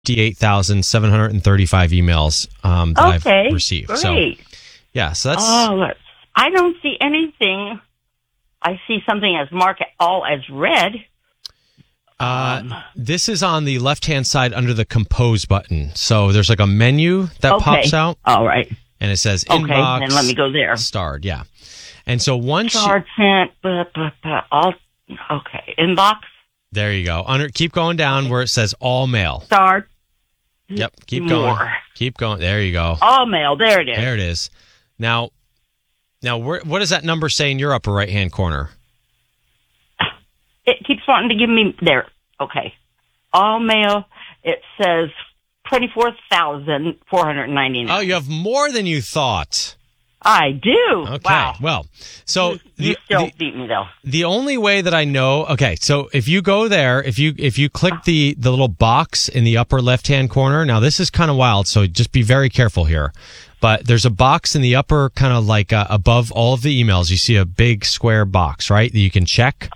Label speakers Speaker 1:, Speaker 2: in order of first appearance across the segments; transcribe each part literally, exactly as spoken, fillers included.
Speaker 1: fifty-eight thousand seven hundred thirty-five emails um, that
Speaker 2: okay,
Speaker 1: I've received.
Speaker 2: Great.
Speaker 1: So, yeah, so that's...
Speaker 2: Oh, let's, I don't see anything. I see something as marked all as red.
Speaker 1: Uh, um, this is on the left-hand side under the Compose button. So there's like a menu that
Speaker 2: okay.
Speaker 1: pops out.
Speaker 2: All right.
Speaker 1: And it says
Speaker 2: okay,
Speaker 1: inbox.
Speaker 2: then let me go there.
Speaker 1: Starred, yeah. And so once
Speaker 2: Starred
Speaker 1: you...
Speaker 2: sent, blah, blah, blah, all, okay, inbox.
Speaker 1: There you go. Under, keep going down where it says all mail.
Speaker 2: Starred.
Speaker 1: Yep, keep
Speaker 2: More.
Speaker 1: going. Keep going. There you go.
Speaker 2: All mail, there it is.
Speaker 1: There it is. Now, now where, what does that number say in your upper right-hand corner?
Speaker 2: It keeps wanting to give me, there, okay. All mail, it says twenty-four thousand four hundred ninety-nine.
Speaker 1: Oh, you have more than you thought.
Speaker 2: I do.
Speaker 1: Okay.
Speaker 2: Wow.
Speaker 1: Well, so
Speaker 2: you, you
Speaker 1: the,
Speaker 2: still
Speaker 1: the,
Speaker 2: beat me though.
Speaker 1: The only way that I know, okay, so if you go there, if you if you click the the little box in the upper left-hand corner, now this is kind of wild, so just be very careful here. But there's a box in the upper kind of like uh, above all of the emails. You see a big square box, right, that you can check?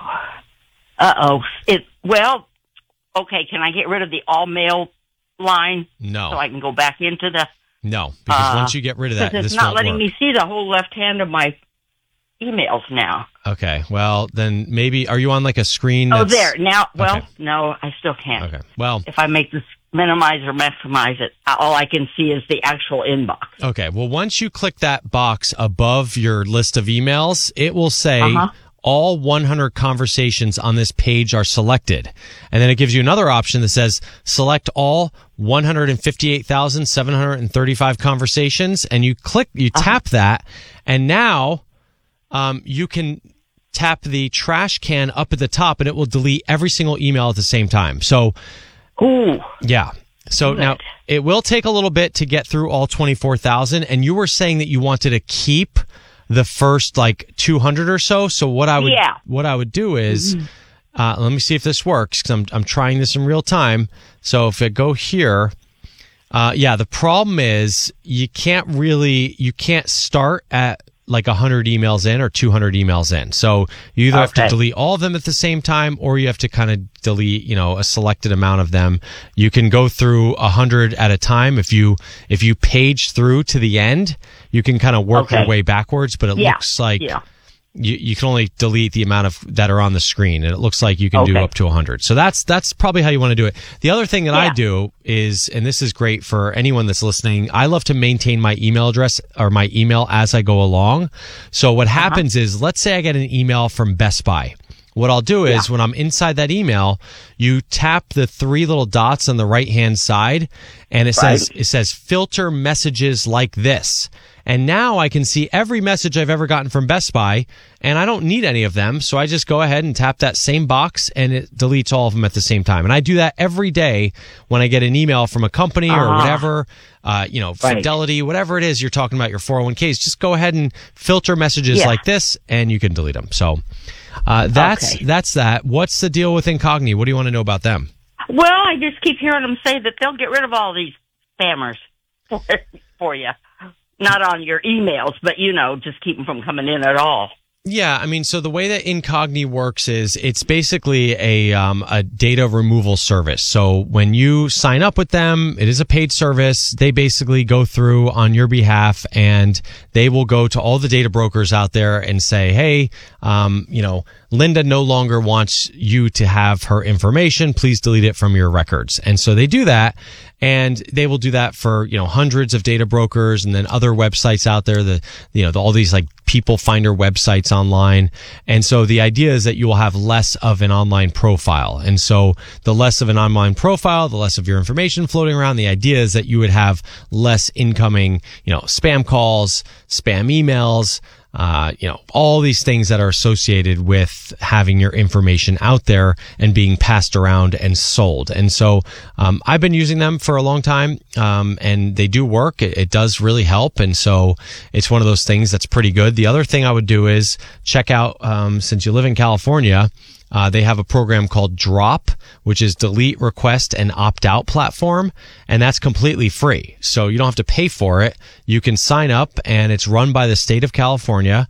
Speaker 2: Uh-oh. It well, okay, can I get rid of the all mail line?
Speaker 1: No.
Speaker 2: So I can go back into the
Speaker 1: No, because
Speaker 2: uh,
Speaker 1: once you get rid of that,
Speaker 2: it's
Speaker 1: this
Speaker 2: not
Speaker 1: won't
Speaker 2: letting
Speaker 1: work.
Speaker 2: me see the whole left hand of my emails now.
Speaker 1: Okay, well, then maybe, are you on like a screen?
Speaker 2: Oh,
Speaker 1: that's...
Speaker 2: there. Now, well,
Speaker 1: okay.
Speaker 2: no, I still can't.
Speaker 1: Okay, well.
Speaker 2: If I make this minimize or maximize it, all I can see is the actual inbox.
Speaker 1: Okay, well, once you click that box above your list of emails, it will say...
Speaker 2: Uh-huh.
Speaker 1: all one hundred conversations on this page are selected. And then it gives you another option that says select all one hundred fifty-eight thousand seven hundred thirty-five conversations. And you click, you tap that. And now um, you can tap the trash can up at the top and it will delete every single email at the same time. So,
Speaker 2: Ooh.
Speaker 1: yeah. So
Speaker 2: Good.
Speaker 1: now it will take a little bit to get through all twenty-four thousand. And you were saying that you wanted to keep the first like two hundred or so. So what I would,
Speaker 2: yeah.
Speaker 1: what I would do is, mm-hmm. uh, let me see if this works because I'm, I'm trying this in real time. So if I go here, uh, yeah, the problem is you can't really, you can't start at like one hundred emails in or two hundred emails in. So you either
Speaker 2: okay.
Speaker 1: have to delete all of them at the same time or you have to kind of delete, you know, a selected amount of them. You can go through one hundred at a time. If you if you page through to the end, you can kind of work
Speaker 2: okay.
Speaker 1: your way backwards, but it
Speaker 2: yeah.
Speaker 1: looks like
Speaker 2: yeah.
Speaker 1: you, you can only delete the amount of that are on the screen, and it looks like you can
Speaker 2: okay.
Speaker 1: do up to one hundred. So that's that's probably how you want to do it. The other thing that
Speaker 2: yeah.
Speaker 1: I do is, and this is great for anyone that's listening, I love to maintain my email address or my email as I go along. So what uh-huh. happens is, let's say I get an email from Best Buy. What I'll do is yeah. when I'm inside that email, you tap the three little dots on the right-hand side, and it right. says it says filter messages like this. And now I can see every message I've ever gotten from Best Buy, and I don't need any of them. So I just go ahead and tap that same box, and it deletes all of them at the same time. And I do that every day when I get an email from a company uh-huh. or whatever, uh, you know,
Speaker 2: right.
Speaker 1: Fidelity, whatever it is you're talking about, your four oh one k's. Just go ahead and filter messages
Speaker 2: yeah.
Speaker 1: like this, and you can delete them. So uh, that's
Speaker 2: okay.
Speaker 1: that's that. What's the deal with Incogni? What do you want to know about them?
Speaker 2: Well, I just keep hearing them say that they'll get rid of all these spammers for, for you. Not on your emails, but, you know, just keep them from coming in at all.
Speaker 1: Yeah, I mean, so the way that Incogni works is it's basically a um, a data removal service. So when you sign up with them, it is a paid service. They basically go through on your behalf, and they will go to all the data brokers out there and say, hey, um, you know, Linda no longer wants you to have her information. Please delete it from your records. And so they do that. And they will do that for, you know, hundreds of data brokers and then other websites out there, the, you know, the, all these like people finder websites online. And so the idea is that you will have less of an online profile. And so the less of an online profile, the less of your information floating around. The idea is that you would have less incoming, you know, spam calls, spam emails, Uh, you know, all these things that are associated with having your information out there and being passed around and sold. And so, um, I've been using them for a long time, um, and they do work. It, it does really help. And so it's one of those things that's pretty good. The other thing I would do is check out, um, since you live in California, Uh, they have a program called Drop, which is delete, request, and opt-out platform, and that's completely free. So you don't have to pay for it. You can sign up, and it's run by the state of California,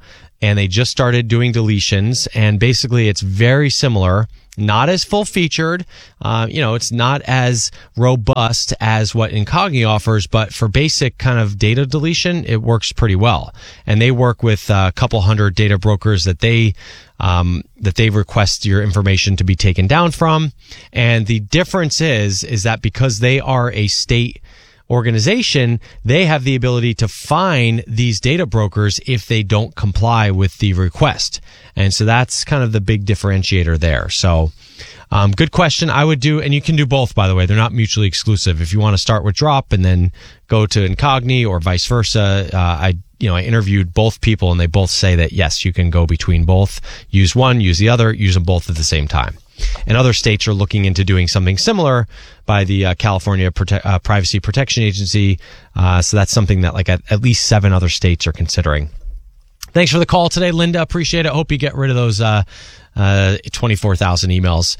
Speaker 1: and they just started doing deletions. And basically, it's very similar. Not as full featured, uh, you know, it's not as robust as what Incogni offers, but for basic kind of data deletion, it works pretty well. And they work with a couple hundred data brokers that they, um, that they request your information to be taken down from. And the difference is, is that because they are a state organization, they have the ability to fine these data brokers if they don't comply with the request. And so that's kind of the big differentiator there. So, um, good question. I would do, and you can do both, by the way. They're not mutually exclusive. If you want to start with Drop and then go to Incogni or vice versa, uh, I, you know, I interviewed both people and they both say that yes, you can go between both. Use one, use the other, use them both at the same time. And other states are looking into doing something similar by the uh, California Prote- uh, Privacy Protection Agency. Uh, so that's something that like at, at least seven other states are considering. Thanks for the call today, Linda. Appreciate it. Hope you get rid of those uh, uh, twenty-four thousand emails.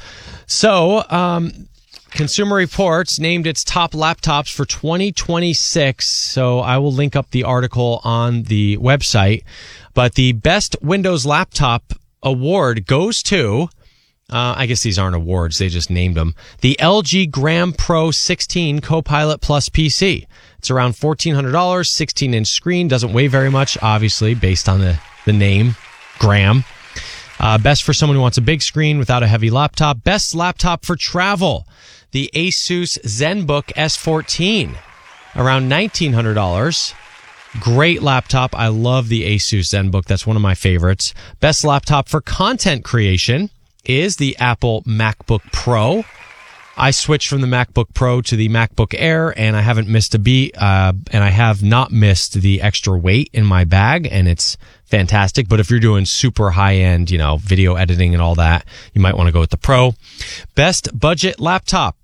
Speaker 1: So, um, Consumer Reports named its top laptops for twenty twenty-six. So I will link up the article on the website. But the best Windows laptop award goes to... Uh, I guess these aren't awards. They just named them. The L G Gram Pro sixteen Copilot Plus P C. It's around fourteen hundred dollars, sixteen inch screen. Doesn't weigh very much, obviously, based on the, the name, Gram. Uh, best for someone who wants a big screen without a heavy laptop. Best laptop for travel. The Asus ZenBook S fourteen. Around nineteen hundred dollars. Great laptop. I love the Asus ZenBook. That's one of my favorites. Best laptop for content creation is the Apple MacBook Pro. I switched from the MacBook Pro to the MacBook Air, and I haven't missed a beat, uh, and I have not missed the extra weight in my bag, and it's fantastic. But if you're doing super high-end, you know, video editing and all that, you might want to go with the Pro. Best budget laptop,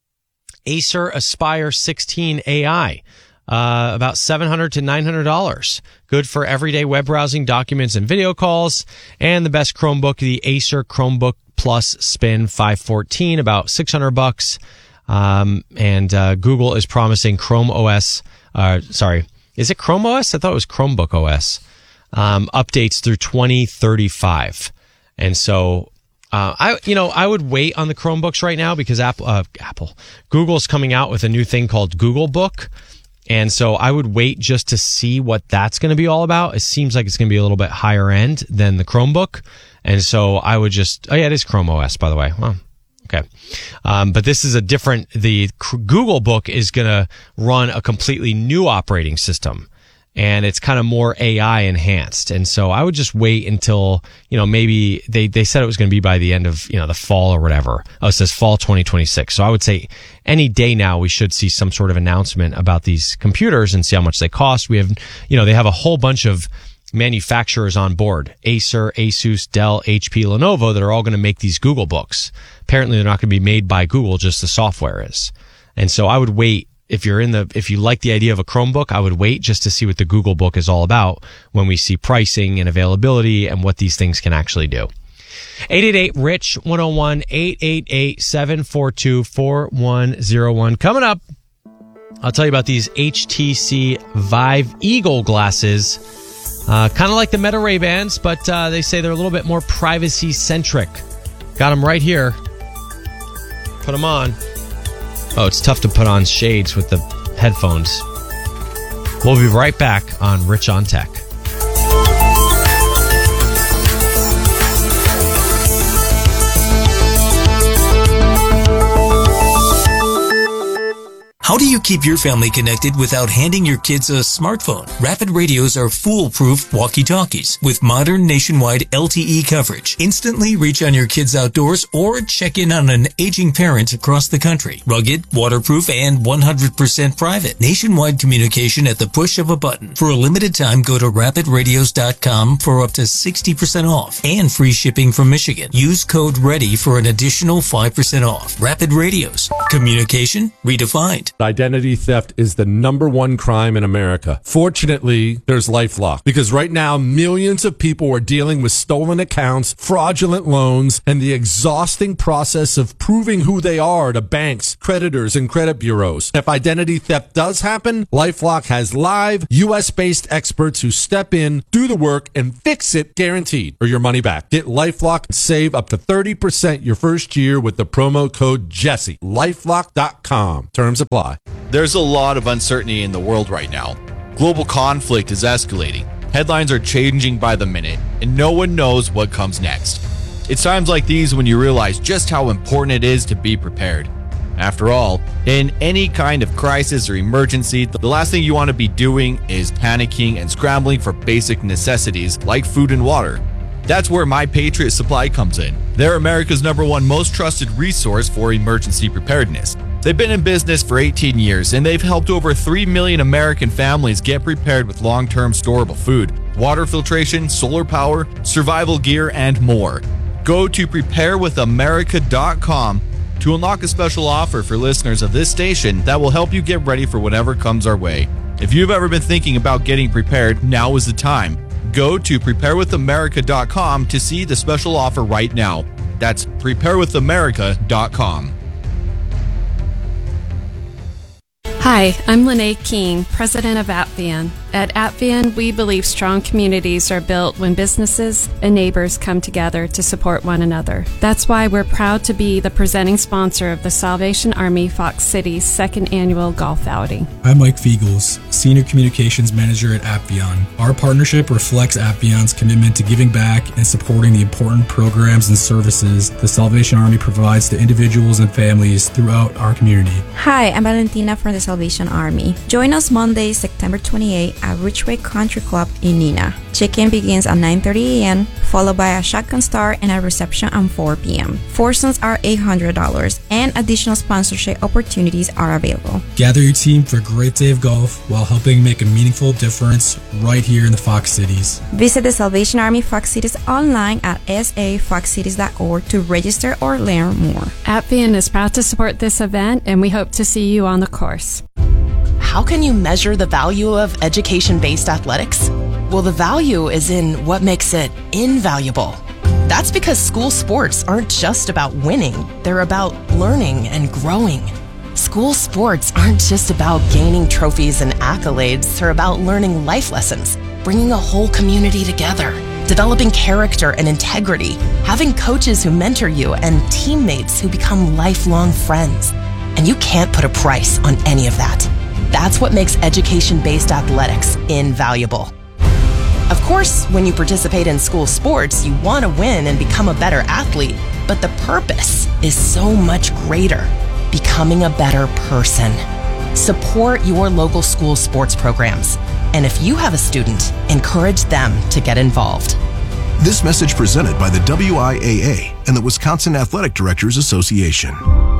Speaker 1: Acer Aspire sixteen A I. Uh, about seven hundred to nine hundred dollars. Good for everyday web browsing, documents, and video calls. And the best Chromebook, the Acer Chromebook Plus Spin five fourteen, about six hundred bucks. Um, and uh, Google is promising Chrome O S. Uh, sorry, is it Chrome O S? I thought it was Chromebook O S. Um, updates through twenty thirty-five. And so, uh, I, you know, I would wait on the Chromebooks right now because Apple, uh, Apple, Google's coming out with a new thing called Google Book. And so I would wait just to see what that's going to be all about. It seems like it's going to be a little bit higher end than the Chromebook. And so I would just, oh yeah, it is Chrome O S, by the way. Well, okay. Um, but this is a different, the Google Book is going to run a completely new operating system. And it's kind of more A I enhanced. And so I would just wait until, you know, maybe they, they said it was going to be by the end of, you know, the fall or whatever. Oh, it says fall twenty twenty-six. So I would say any day now we should see some sort of announcement about these computers and see how much they cost. We have, you know, they have a whole bunch of manufacturers on board. Acer, Asus, Dell, H P, Lenovo that are all going to make these Google Books. Apparently they're not going to be made by Google, just the software is. And so I would wait. If you're in the, if you like the idea of a Chromebook, I would wait just to see what the Google Book is all about when we see pricing and availability and what these things can actually do. eight eight eight, R I C H, one oh one, eight eight eight, seven four two, four one oh one. Coming up, I'll tell you about these H T C Vive Eagle glasses. Uh, kind of like the Meta Ray-Bans, but uh, they say they're a little bit more privacy-centric. Got them right here. Put them on. Oh, it's tough to put on shades with the headphones. We'll be right back on Rich on Tech.
Speaker 3: How do you keep your family connected without handing your kids a smartphone? Rapid Radios are foolproof walkie-talkies with modern nationwide L T E coverage. Instantly reach on your kids outdoors or check in on an aging parent across the country. Rugged, waterproof, and one hundred percent private. Nationwide communication at the push of a button. For a limited time, go to rapid radios dot com for up to sixty percent off and free shipping from Michigan. Use code READY for an additional five percent off. Rapid Radios. Communication redefined.
Speaker 4: identity theft is the number one crime in America. Fortunately, there's LifeLock, because right now millions of people are dealing with stolen accounts, fraudulent loans, and the exhausting process of proving who they are to banks, creditors, and credit bureaus. If identity theft does happen, LifeLock has live U S based experts who step in, do the work, and fix it guaranteed, or your money back. Get LifeLock and save up to thirty percent your first year with the promo code Jesse. LifeLock dot com. Terms apply.
Speaker 5: There's a lot of uncertainty in the world right now. Global conflict is escalating. Headlines are changing by the minute, and no one knows what comes next. It's times like these when you realize just how important it is to be prepared. After all, in any kind of crisis or emergency, the last thing you want to be doing is panicking and scrambling for basic necessities like food and water. That's where My Patriot Supply comes in. They're America's number one most trusted resource for emergency preparedness. They've been in business for eighteen years, and they've helped over three million American families get prepared with long-term storable food, water filtration, solar power, survival gear, and more. Go to prepare with america dot com to unlock a special offer for listeners of this station that will help you get ready for whatever comes our way. If you've ever been thinking about getting prepared, now is the time. Go to prepare with america dot com to see the special offer right now. That's prepare with america dot com.
Speaker 6: Hi, I'm Lene King, president of Apvian. At Apvian, we believe strong communities are built when businesses and neighbors come together to support one another. That's why we're proud to be the presenting sponsor of the Salvation Army Fox City's second annual golf outing.
Speaker 7: I'm Mike Fiegels, Senior Communications Manager at Apvian. Our partnership reflects Apvian's commitment to giving back and supporting the important programs and services the Salvation Army provides to individuals and families throughout our community.
Speaker 8: Hi, I'm Valentina from the Salvation Army. Join us Monday, September twenty-eighth at Ridgeway Country Club in Neenah. Check-in begins at nine thirty a.m., followed by a shotgun start and a reception at four p.m. Foursomes are eight hundred dollars, and additional sponsorship opportunities are available.
Speaker 7: Gather your team for a great day of golf while helping make a meaningful difference right here in the Fox Cities.
Speaker 8: Visit the Salvation Army Fox Cities online at s a fox cities dot org to register or learn more.
Speaker 6: Apvian is proud to support this event, and we hope to see you on the course.
Speaker 9: How can you measure the value of education-based athletics? Well, the value is in what makes it invaluable. That's because school sports aren't just about winning, they're about learning and growing. School sports aren't just about gaining trophies and accolades, they're about learning life lessons, bringing a whole community together, developing character and integrity, having coaches who mentor you, and teammates who become lifelong friends. And you can't put a price on any of that. That's what makes education-based athletics invaluable. Of course, when you participate in school sports, you want to win and become a better athlete, but the purpose is so much greater, becoming a better person. Support your local school sports programs, and if you have a student, encourage them to get involved.
Speaker 10: This message presented by the W I A A and the Wisconsin Athletic Directors Association.